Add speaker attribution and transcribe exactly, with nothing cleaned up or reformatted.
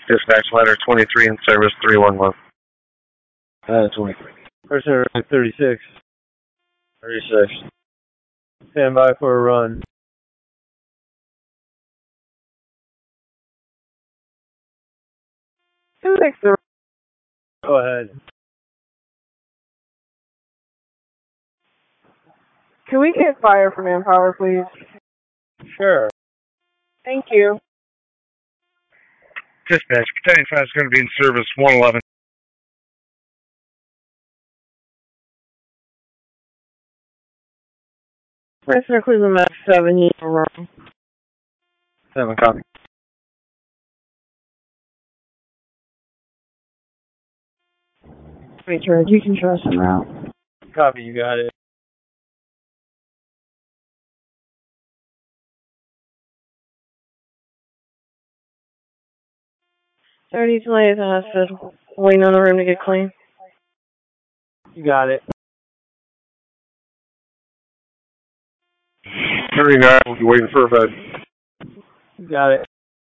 Speaker 1: Dispatch ladder twenty-three in service three one one.
Speaker 2: Uh, twenty-three.
Speaker 3: Person thirty-six.
Speaker 2: thirty-six.
Speaker 3: Stand by for a run. Go ahead.
Speaker 4: Can we get fire for manpower, please?
Speaker 3: Sure.
Speaker 4: Thank you.
Speaker 1: Dispatch, battalion five is going to be in service one eleven.
Speaker 4: Prisoner Cleveland Max seven, you are wrong.
Speaker 2: Seven, copy.
Speaker 4: Richard, you can trust him out.
Speaker 3: Copy, you got it.
Speaker 4: thirty to lay at the hospital. Waiting on the room to get clean.
Speaker 3: You got it.
Speaker 1: thirty-nine, waiting for a bed.
Speaker 3: You got it.